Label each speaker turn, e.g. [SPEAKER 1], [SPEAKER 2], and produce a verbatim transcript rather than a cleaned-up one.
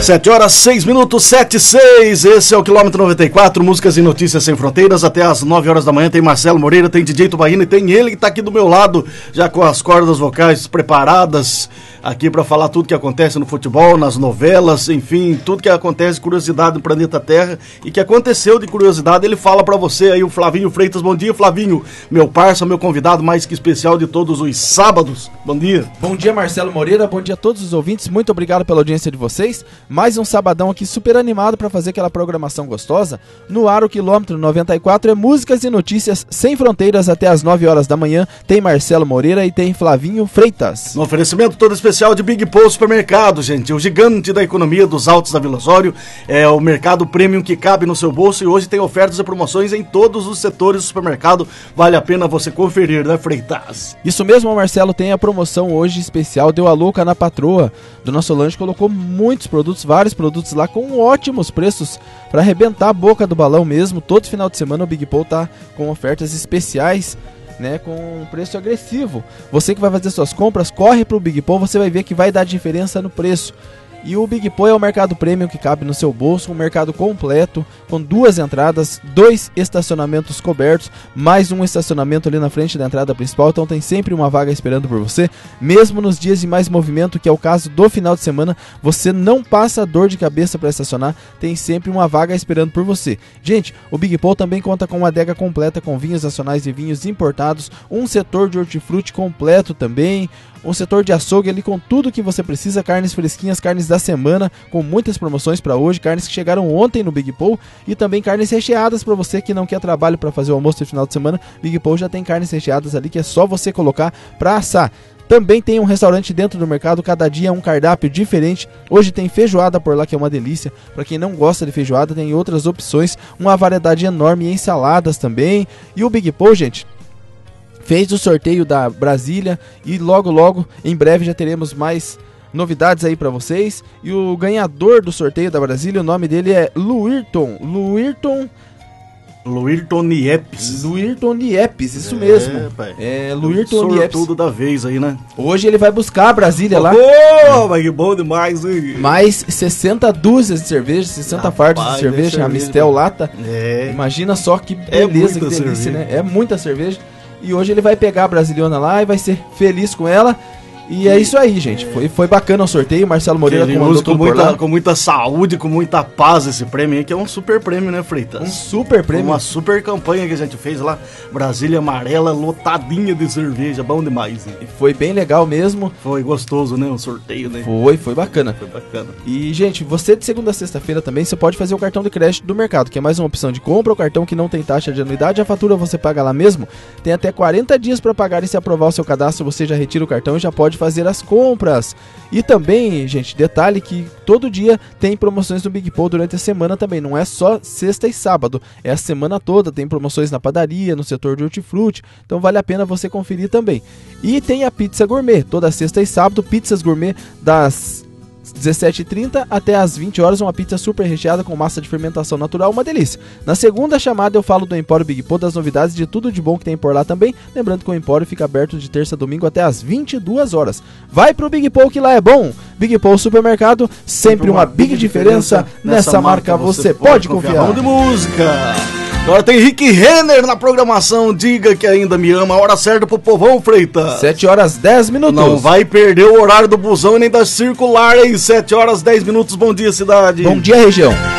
[SPEAKER 1] sete horas, seis minutos, sete e seis. Esse é o quilômetro noventa e quatro, músicas e notícias sem fronteiras. Até às nove horas da manhã tem Marcelo Moreira, tem D J Tubaína e tem ele que tá aqui do meu lado, já com as cordas vocais preparadas aqui para falar tudo que acontece no futebol, nas novelas, enfim, tudo que acontece, curiosidade do planeta Terra e que aconteceu de curiosidade, ele fala para você aí, o Flavinho Freitas. Bom dia, Flavinho, meu parça, meu convidado mais que especial de todos os sábados. Bom dia.
[SPEAKER 2] Bom dia, Marcelo Moreira, bom dia a todos os ouvintes, muito obrigado pela audiência de vocês. Mais um sabadão aqui super animado para fazer aquela programação gostosa. No ar, o quilômetro noventa e quatro é músicas e notícias sem fronteiras até às nove horas da manhã. Tem Marcelo Moreira e tem Flavinho Freitas.
[SPEAKER 1] No oferecimento todo especial de Big Paul Supermercado, gente, o gigante da economia dos Altos da Vila Osório, é o mercado premium que cabe no seu bolso e hoje tem ofertas e promoções em todos os setores do supermercado. Vale a pena você conferir, né, Freitas?
[SPEAKER 2] Isso mesmo, Marcelo, tem a promoção hoje especial, deu a louca na patroa do nosso lanche, colocou muitos produtos, vários produtos lá com ótimos preços para arrebentar a boca do balão mesmo. Todo final de semana o Big Paul tá com ofertas especiais, né, com um preço agressivo. Você que vai fazer suas compras, corre pro Big Paul, você vai ver que vai dar diferença no preço. E o Big Paul é o mercado premium que cabe no seu bolso, um mercado completo, com duas entradas, dois estacionamentos cobertos, mais um estacionamento ali na frente da entrada principal, então tem sempre uma vaga esperando por você, mesmo nos dias de mais movimento, que é o caso do final de semana, você não passa dor de cabeça para estacionar, tem sempre uma vaga esperando por você. Gente, o Big Paul também conta com uma adega completa com vinhos nacionais e vinhos importados, um setor de hortifruti completo também, um setor de açougue ali com tudo que você precisa, carnes fresquinhas, carnes da semana, com muitas promoções para hoje, carnes que chegaram ontem no Big Paul e também carnes recheadas para você que não quer trabalho para fazer o almoço de final de semana. Big Paul já tem carnes recheadas ali que é só você colocar para assar. Também tem um restaurante dentro do mercado, cada dia um cardápio diferente. Hoje tem feijoada por lá, que é uma delícia. Para quem não gosta de feijoada, tem outras opções, uma variedade enorme em ensaladas também. E o Big Paul, gente, fez o sorteio da Brasília e logo logo, em breve, já teremos mais novidades aí pra vocês. E o ganhador do sorteio da Brasília, o nome dele é Luirton, Luirton...
[SPEAKER 1] Luirton Niepes.
[SPEAKER 2] Luirton Niepes, isso
[SPEAKER 1] é,
[SPEAKER 2] mesmo.
[SPEAKER 1] Pai.
[SPEAKER 2] É, Luirton Niepes.
[SPEAKER 1] Sortudo da vez aí, né?
[SPEAKER 2] Hoje ele vai buscar a Brasília lá.
[SPEAKER 1] Ô, mas que bom demais, hein?
[SPEAKER 2] Mais sessenta dúzias de cerveja, sessenta fardos de cerveja,
[SPEAKER 1] cerveja,
[SPEAKER 2] a Mistel lata.
[SPEAKER 1] É.
[SPEAKER 2] Imagina só que beleza,
[SPEAKER 1] é
[SPEAKER 2] que delícia,
[SPEAKER 1] cerveja,
[SPEAKER 2] né? É muita cerveja. E hoje ele vai pegar a Brasiliana lá e vai ser feliz com ela. E é isso aí, gente. Foi, foi bacana o sorteio. Marcelo Moreira comandou tudo por lá.
[SPEAKER 1] Com muita saúde, com muita paz esse prêmio aí, que é um super prêmio, né, Freitas?
[SPEAKER 2] Um super prêmio.
[SPEAKER 1] Uma super campanha que a gente fez lá. Brasília amarela, lotadinha de cerveja. Bom demais, hein?
[SPEAKER 2] Foi bem legal mesmo.
[SPEAKER 1] Foi gostoso, né? O sorteio, né?
[SPEAKER 2] Foi, foi bacana.
[SPEAKER 1] Foi bacana.
[SPEAKER 2] E, gente, você de segunda a sexta-feira também, você pode fazer o cartão de crédito do mercado, que é mais uma opção de compra. O cartão que não tem taxa de anuidade, a fatura você paga lá mesmo. Tem até quarenta dias para pagar e se aprovar o seu cadastro, você já retira o cartão e já pode fazer as compras. E também, gente, detalhe que todo dia tem promoções no Big Paul durante a semana também, não é só sexta e sábado, é a semana toda, tem promoções na padaria, no setor de hortifruti, então vale a pena você conferir também. E tem a pizza gourmet, toda sexta e sábado, pizzas gourmet das dezessete e trinta até às vinte horas, uma pizza super recheada com massa de fermentação natural, uma delícia. Na segunda chamada eu falo do Empório Big Paul, das novidades, de tudo de bom que tem por lá também, lembrando que o Empório fica aberto de terça a domingo até às vinte e duas horas. Vai pro Big Paul que lá é bom. Big Paul Supermercado, sempre uma big diferença, nessa marca você pode confiar.
[SPEAKER 1] Vamos de música. Agora tem Rick Renner na programação, diga que ainda me ama, a hora certa pro povão, Freitas.
[SPEAKER 2] sete horas dez minutos.
[SPEAKER 1] Não vai perder o horário do busão e nem da circular, hein? sete horas dez minutos, bom dia, cidade.
[SPEAKER 2] Bom dia, região.